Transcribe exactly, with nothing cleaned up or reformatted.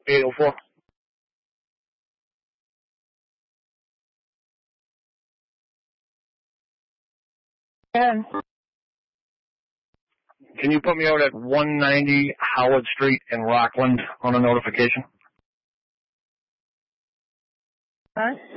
eight oh four. And Can you put me out at one ninety Howard Street in Rockland on a notification? huh?